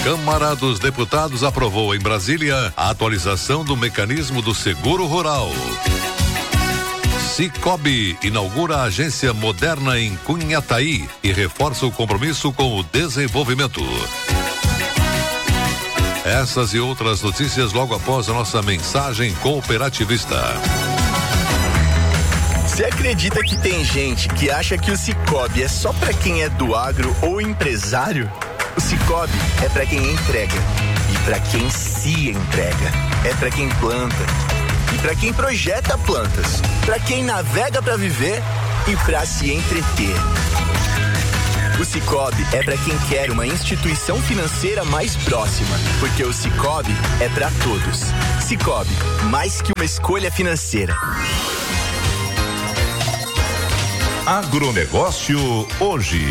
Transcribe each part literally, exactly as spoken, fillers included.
Câmara dos Deputados aprovou em Brasília a atualização do mecanismo do seguro rural. Cicobi inaugura a agência moderna em Cunhataí e reforça o compromisso com o desenvolvimento. Essas e outras notícias logo após a nossa mensagem cooperativista. Você acredita que tem gente que acha que o Cicobi é só para quem é do agro ou empresário? O Cicobi é para quem entrega e para quem se entrega. É para quem planta e para quem projeta plantas, para quem navega para viver e para se entreter. O Cicobi é para quem quer uma instituição financeira mais próxima, porque o Cicobi é para todos. Cicobi, mais que uma escolha financeira. Agronegócio hoje.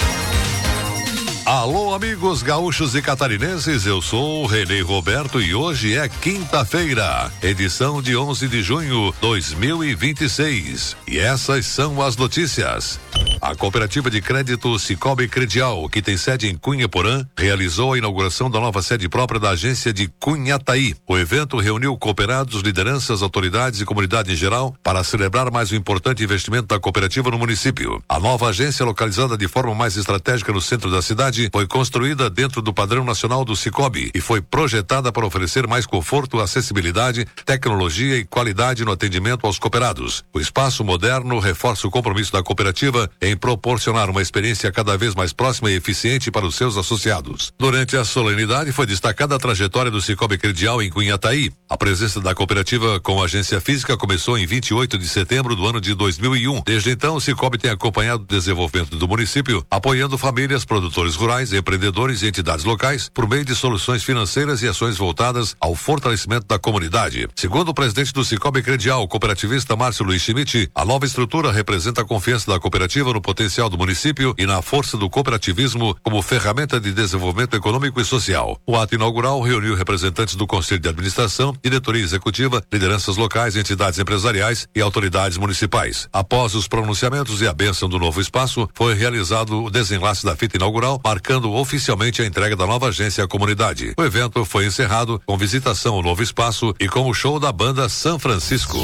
Alô, amigos gaúchos e catarinenses, eu sou o Renê Roberto e hoje é quinta-feira, edição de onze de junho de dois mil e vinte e seis. E essas são as notícias. A cooperativa de crédito Cicobi Credial, que tem sede em Cunha Porã, realizou a inauguração da nova sede própria da agência de Cunhataí. O evento reuniu cooperados, lideranças, autoridades e comunidade em geral para celebrar mais um importante investimento da cooperativa no município. A nova agência, localizada de forma mais estratégica no centro da cidade, foi construída dentro do padrão nacional do Cicobi e foi projetada para oferecer mais conforto, acessibilidade, tecnologia e qualidade no atendimento aos cooperados. O espaço moderno reforça o compromisso da cooperativa em proporcionar uma experiência cada vez mais próxima e eficiente para os seus associados. Durante a solenidade foi destacada a trajetória do Cicobi Credial em Cunhataí. A presença da cooperativa com a agência física começou em vinte e oito de setembro do ano de dois mil e um. Desde então, o Cicobi tem acompanhado o desenvolvimento do município, apoiando famílias, produtores rurais, empreendedores e entidades locais por meio de soluções financeiras e ações voltadas ao fortalecimento da comunidade. Segundo o presidente do Cicobi Credial, o cooperativista Márcio Luiz Schmidt, a nova estrutura representa a confiança da cooperativa no potencial do município e na força do cooperativismo como ferramenta de desenvolvimento econômico e social. O ato inaugural reuniu representantes do Conselho de Administração, diretoria executiva, lideranças locais, entidades empresariais e autoridades municipais. Após os pronunciamentos e a bênção do novo espaço, foi realizado o desenlace da fita inaugural, marcando oficialmente a entrega da nova agência à comunidade. O evento foi encerrado com visitação ao novo espaço e com o show da banda São Francisco.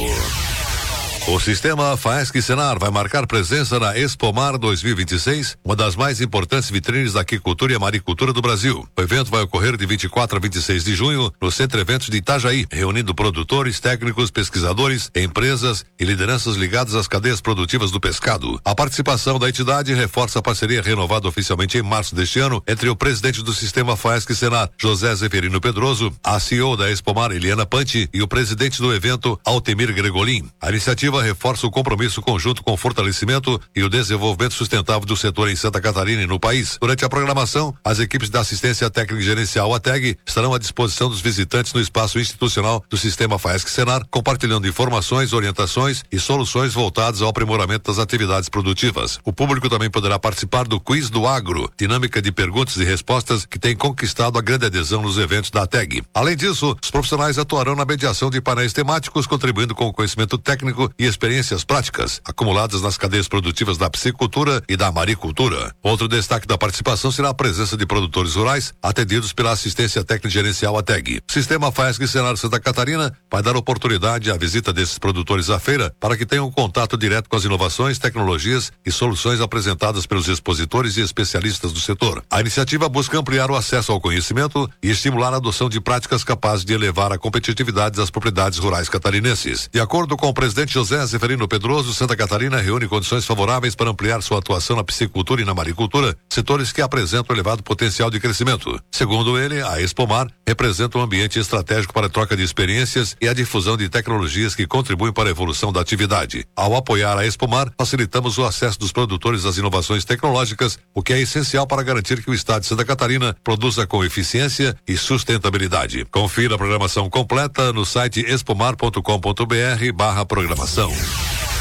O sistema Faesc Senar vai marcar presença na Expomar dois mil e vinte e seis, uma das mais importantes vitrines da aquicultura e maricultura do Brasil. O evento vai ocorrer de vinte e quatro a vinte e seis de junho no Centro Eventos de Itajaí, reunindo produtores, técnicos, pesquisadores, empresas e lideranças ligadas às cadeias produtivas do pescado. A participação da entidade reforça a parceria renovada oficialmente em março deste ano entre o presidente do sistema Faesc Senar, José Zeferino Pedroso, a C E O da Expomar, Eliana Panti, e o presidente do evento, Altemir Gregolin. A iniciativa reforça o compromisso conjunto com o fortalecimento e o desenvolvimento sustentável do setor em Santa Catarina e no país. Durante a programação, as equipes da assistência técnica e gerencial A T E G estarão à disposição dos visitantes no espaço institucional do sistema Faesc Senar, compartilhando informações, orientações e soluções voltadas ao aprimoramento das atividades produtivas. O público também poderá participar do Quiz do Agro, dinâmica de perguntas e respostas que tem conquistado a grande adesão nos eventos da A T E G. Além disso, os profissionais atuarão na mediação de painéis temáticos, contribuindo com o conhecimento técnico e experiências práticas acumuladas nas cadeias produtivas da piscicultura e da maricultura. Outro destaque da participação será a presença de produtores rurais atendidos pela assistência técnica gerencial A T E G. O sistema Faesc Senar Santa Catarina vai dar oportunidade à visita desses produtores à feira para que tenham contato direto com as inovações, tecnologias e soluções apresentadas pelos expositores e especialistas do setor. A iniciativa busca ampliar o acesso ao conhecimento e estimular a adoção de práticas capazes de elevar a competitividade das propriedades rurais catarinenses. De acordo com o presidente José Zeferino Pedroso, Santa Catarina reúne condições favoráveis para ampliar sua atuação na piscicultura e na maricultura, setores que apresentam elevado potencial de crescimento. Segundo ele, a Expomar representa um ambiente estratégico para a troca de experiências e a difusão de tecnologias que contribuem para a evolução da atividade. Ao apoiar a Expomar, facilitamos o acesso dos produtores às inovações tecnológicas, o que é essencial para garantir que o estado de Santa Catarina produza com eficiência e sustentabilidade. Confira a programação completa no site expomar ponto com ponto br barra programação.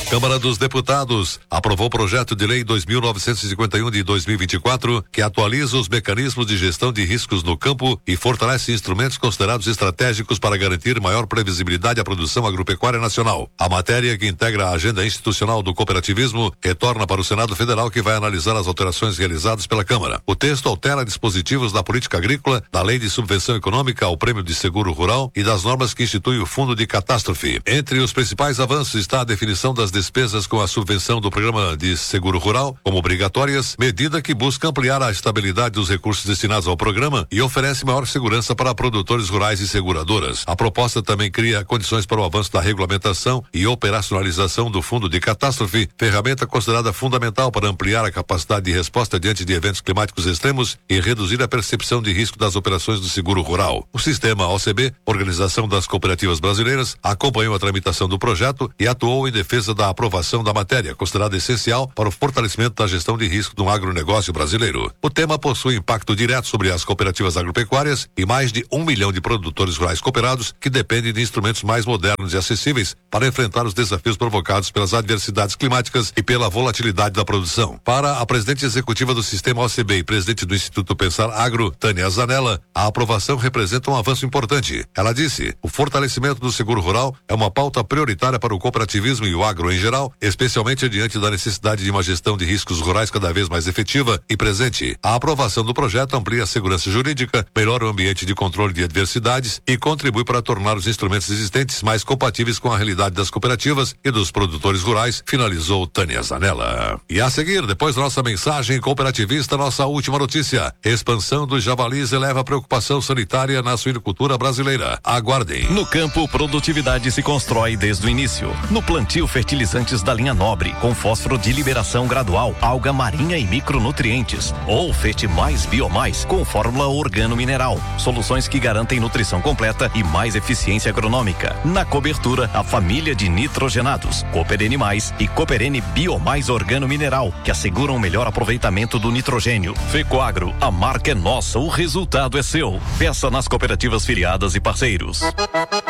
Câmara dos Deputados aprovou o projeto de lei dois mil novecentos e cinquenta e um de dois mil e vinte e quatro, que atualiza os mecanismos de gestão de riscos no campo e fortalece instrumentos considerados estratégicos para garantir maior previsibilidade à produção agropecuária nacional. A matéria, que integra a agenda institucional do cooperativismo, retorna para o Senado Federal, que vai analisar as alterações realizadas pela Câmara. O texto altera dispositivos da política agrícola, da lei de subvenção econômica ao prêmio de seguro rural e das normas que instituem o fundo de catástrofe. Entre os principais avanços está a definição das despesas com a subvenção do programa de seguro rural como obrigatórias, medida que busca ampliar a estabilidade dos recursos destinados ao programa e oferece maior segurança para produtores rurais e seguradoras. A proposta também cria condições para o avanço da regulamentação e operacionalização do fundo de catástrofe, ferramenta considerada fundamental para ampliar a capacidade de resposta diante de eventos climáticos extremos e reduzir a percepção de risco das operações do seguro rural. O sistema O C B, Organização das Cooperativas Brasileiras, acompanhou a tramitação do projeto e atuou em defesa da aprovação da matéria, considerada essencial para o fortalecimento da gestão de risco do agronegócio brasileiro. O tema possui impacto direto sobre as cooperativas agropecuárias e mais de um milhão de produtores rurais cooperados que dependem de instrumentos mais modernos e acessíveis para enfrentar os desafios provocados pelas adversidades climáticas e pela volatilidade da produção. Para a presidente executiva do sistema O C B e presidente do Instituto Pensar Agro, Tânia Zanella, a aprovação representa um avanço importante. Ela disse: o fortalecimento do seguro rural é uma pauta prioritária para o cooperativismo e o agro em geral, especialmente diante da necessidade de uma gestão de riscos rurais cada vez mais efetiva e presente. A aprovação do projeto amplia a segurança jurídica, melhora o ambiente de controle de adversidades e contribui para tornar os instrumentos existentes mais compatíveis com a realidade das cooperativas e dos produtores rurais, finalizou Tânia Zanella. E a seguir, depois da nossa mensagem cooperativista, nossa última notícia: expansão dos javalis eleva a preocupação sanitária na suinocultura brasileira. Aguardem. No campo, produtividade se constrói desde o início. No plantio, fertilizantes da linha Nobre, com fósforo de liberação gradual, alga marinha e micronutrientes. Ou Fete Mais Biomais, com fórmula organo-mineral. Soluções que garantem nutrição completa e mais eficiência agronômica. Na cobertura, a família de nitrogenados, Cooperene Mais e Cooperene Biomais Organo-Mineral, que asseguram o melhor aproveitamento do nitrogênio. Fecoagro, a marca é nossa, o resultado é seu. Peça nas cooperativas filiadas e parceiros.